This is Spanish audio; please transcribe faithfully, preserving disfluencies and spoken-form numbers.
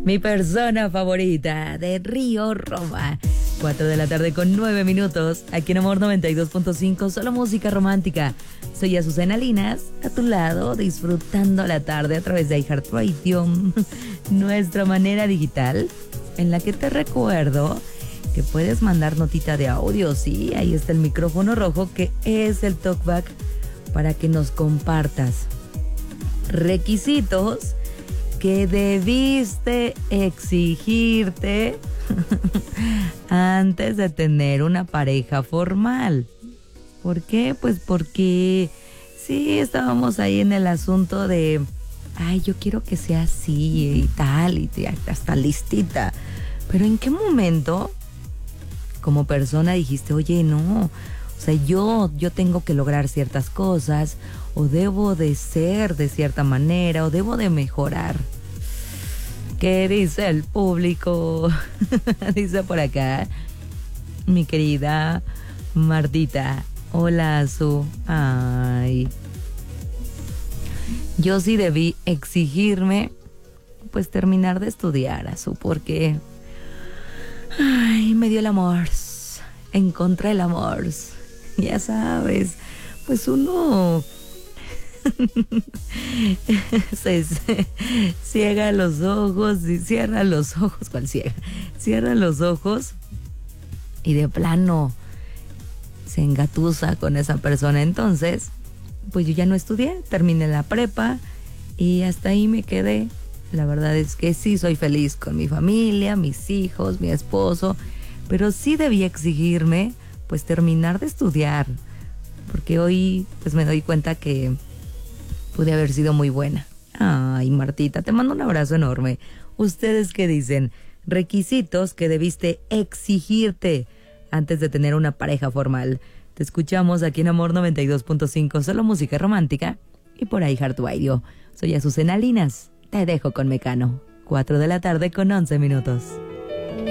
Mi persona favorita de Río Roma. cuatro de la tarde con nueve minutos. Aquí en Amor noventa y dos punto cinco, solo música romántica. Soy Azucena Linas, a tu lado, disfrutando la tarde a través de iHeartRadio, nuestra manera digital, en la que te recuerdo que puedes mandar notita de audio. Sí, ahí está el micrófono rojo, que es el talkback, para que nos compartas requisitos que debiste exigirte antes de tener una pareja formal. ¿Por qué? Pues porque sí, estábamos ahí en el asunto de, ay, yo quiero que sea así y tal, y hasta listita. Pero ¿en qué momento como persona dijiste, oye, no, o sea, yo, yo tengo que lograr ciertas cosas, o debo de ser de cierta manera, o debo de mejorar? ¿Qué dice el público? Dice por acá mi querida Martita. Hola, Azu. Ay. Yo sí debí exigirme, pues, terminar de estudiar, Azu, porque ay, me dio el amor. Encontré el amor. Ya sabes, pues uno se, se ciega los ojos y cierra los ojos. ¿Cuál ciega? Cierra los ojos y de plano se engatusa con esa persona. Entonces, pues yo ya no estudié, terminé la prepa y hasta ahí me quedé. La verdad es que sí soy feliz con mi familia, mis hijos, mi esposo, pero sí debí exigirme, pues, terminar de estudiar, porque hoy, pues, me doy cuenta que pude haber sido muy buena. Ay, Martita, te mando un abrazo enorme. ¿Ustedes qué dicen? Requisitos que debiste exigirte antes de tener una pareja formal. Te escuchamos aquí en Amor noventa y dos punto cinco, solo música romántica, y por ahí iHeartRadio. Soy Azucena Linas. Te dejo con Mecano. cuatro de la tarde con once minutos.